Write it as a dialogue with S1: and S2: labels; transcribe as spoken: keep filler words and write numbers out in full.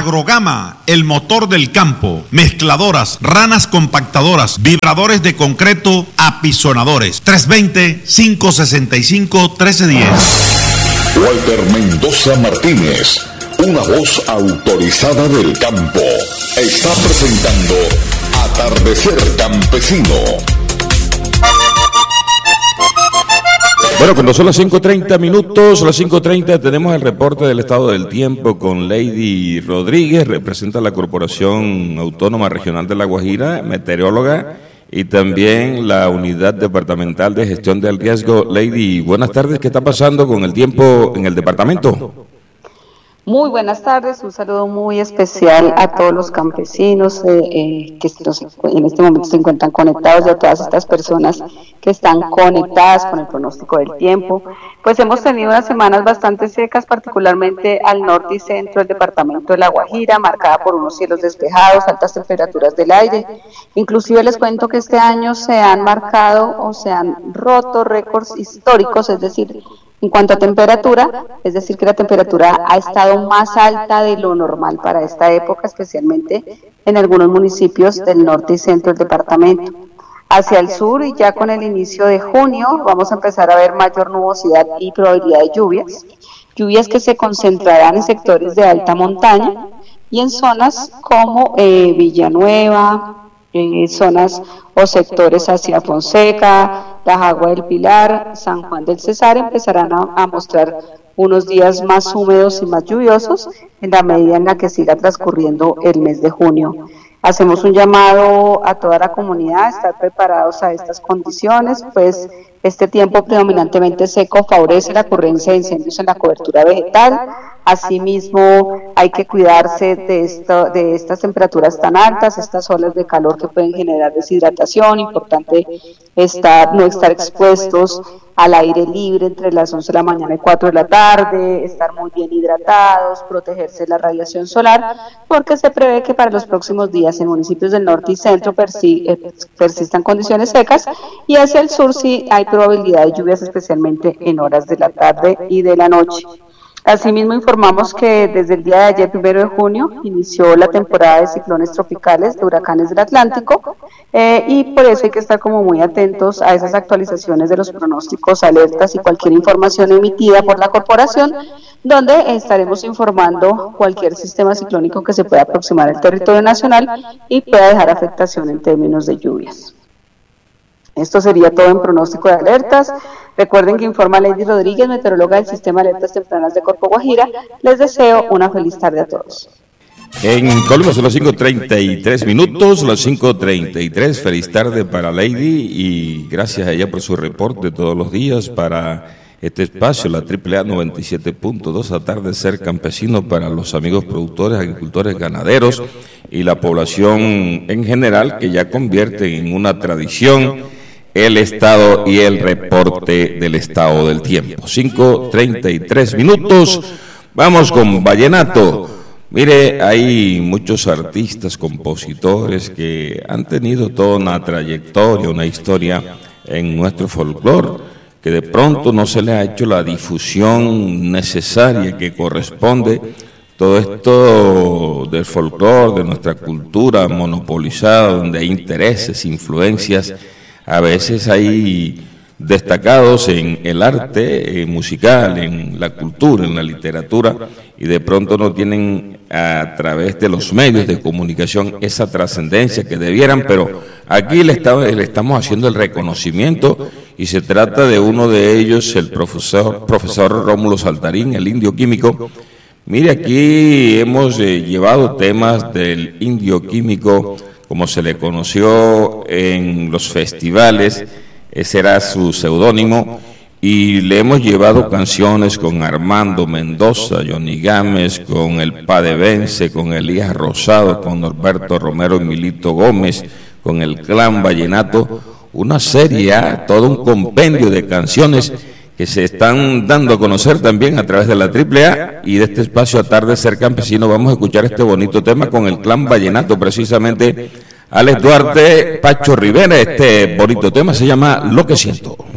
S1: Agrogama, el motor del campo, mezcladoras, ranas compactadoras, vibradores de concreto, apisonadores. tres dos cero, cinco seis cinco, uno tres uno cero.
S2: Walter Mendoza Martínez, una voz autorizada del campo, está presentando Atardecer Campesino.
S3: Bueno, cuando son las cinco treinta minutos, las cinco treinta tenemos el reporte del estado del tiempo con Lady Rodríguez, representa la Corporación Autónoma Regional de La Guajira, meteoróloga, y también la Unidad Departamental de Gestión del Riesgo. Lady, buenas tardes, ¿qué está pasando con el tiempo en el departamento?
S4: Muy buenas tardes, un saludo muy especial a todos los campesinos eh, eh, que en este momento se encuentran conectados y a todas estas personas que están conectadas con el pronóstico del tiempo. Pues hemos tenido unas semanas bastante secas, particularmente al norte y centro del departamento de La Guajira, marcada por unos cielos despejados, altas temperaturas del aire. Inclusive les cuento que este año se han marcado o se han roto récords históricos, es decir, en cuanto a temperatura, es decir que la temperatura ha estado más alta de lo normal para esta época, especialmente en algunos municipios del norte y centro del departamento. Hacia el sur y ya con el inicio de junio vamos a empezar a ver mayor nubosidad y probabilidad de lluvias, lluvias que se concentrarán en sectores de alta montaña y en zonas como eh, Villanueva, Eh, zonas o sectores hacia Fonseca, La Jagua del Pilar, San Juan del Cesar empezarán a, a mostrar unos días más húmedos y más lluviosos en la medida en la que siga transcurriendo el mes de junio. Hacemos un llamado a toda la comunidad a estar preparados a estas condiciones, pues este tiempo predominantemente seco favorece la ocurrencia de incendios en la cobertura vegetal. Asimismo, hay que cuidarse de, esto, de estas temperaturas tan altas, estas olas de calor que pueden generar deshidratación. Importante estar, no estar expuestos al aire libre entre las once de la mañana y cuatro de la tarde, estar muy bien hidratados, protegerse de la radiación solar, porque se prevé que para los próximos días en municipios del norte y centro persi, eh, persistan condiciones secas, y hacia el sur sí hay probabilidad de lluvias, especialmente en horas de la tarde y de la noche. Asimismo, informamos que desde el día de ayer, primero de junio, inició la temporada de ciclones tropicales, de huracanes del Atlántico, eh, y por eso hay que estar como muy atentos a esas actualizaciones de los pronósticos, alertas y cualquier información emitida por la corporación, donde estaremos informando cualquier sistema ciclónico que se pueda aproximar al territorio nacional y pueda dejar afectación en términos de lluvias. Esto sería todo en pronóstico de alertas. Recuerden que informa Lady Rodríguez, meteoróloga del Sistema de Alertas Tempranas de Corpo Guajira. Les deseo una feliz tarde a todos.
S3: En Colombia son las cinco treinta y tres minutos, las cinco treinta y tres. Feliz tarde para Lady y gracias a ella por su reporte todos los días para este espacio, la Triple A noventa y siete punto dos, Atardecer Campesino, para los amigos productores, agricultores, ganaderos y la población en general, que ya convierte en una tradición el estado y el reporte del estado del tiempo. cinco treinta y tres minutos, vamos con vallenato. Mire, hay muchos artistas, compositores que han tenido toda una trayectoria, una historia en nuestro folclore, que de pronto no se le ha hecho la difusión necesaria que corresponde. Todo esto del folclore, de nuestra cultura monopolizada, donde hay intereses, influencias. A veces hay destacados en el arte eh, musical, en la cultura, en la literatura, y de pronto no tienen a través de los medios de comunicación esa trascendencia que debieran, pero aquí le, está, le estamos haciendo el reconocimiento y se trata de uno de ellos, el profesor, profesor Rómulo Saltarín, el indio químico. Mire, aquí hemos eh, llevado temas del indio químico, como se le conoció en los festivales, ese era su seudónimo, y le hemos llevado canciones con Armando Mendoza, Johnny Gámez, con el Padre Vence, con Elías Rosado, con Norberto Romero y Milito Gómez, con el Clan Vallenato, una serie, todo un compendio de canciones que se están dando a conocer también a través de la Triple A y de este espacio Atardecer Campesino. Vamos a escuchar este bonito tema con el Clan Vallenato, precisamente Alex Duarte, Pacho Rivera. Este bonito tema se llama Lo que siento.